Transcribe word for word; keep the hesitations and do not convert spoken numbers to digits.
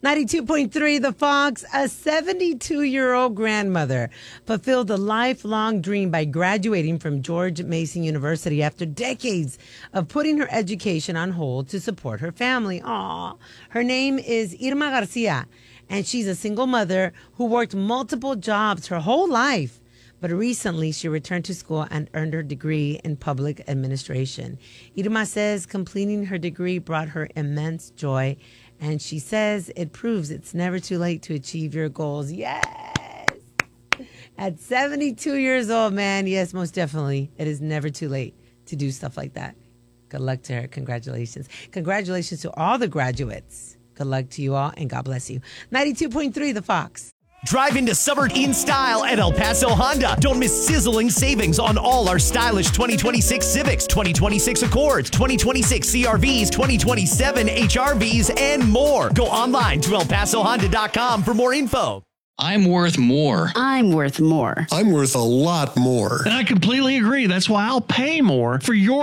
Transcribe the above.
ninety-two point three The Fox, a seventy-two-year-old grandmother fulfilled a lifelong dream by graduating from George Mason University after decades of putting her education on hold to support her family. Aw. Her name is Irma Garcia, and she's a single mother who worked multiple jobs her whole life. But recently, she returned to school and earned her degree in public administration. Irma says completing her degree brought her immense joy, and she says it proves it's never too late to achieve your goals. Yes! At seventy-two years old, man, yes, most definitely, it is never too late to do stuff like that. Good luck to her. Congratulations. Congratulations to all the graduates. Good luck to you all, and God bless you. ninety-two point three The Fox. Drive into summer in style at El Paso Honda. Don't miss sizzling savings on all our stylish twenty twenty-six Civics, twenty twenty-six Accords, twenty twenty-six C R Vs, twenty twenty-seven H R Vs, and more. Go online to el paso honda dot com for more info. I'm worth more. I'm worth more. I'm worth a lot more. And I completely agree. That's why I'll pay more for your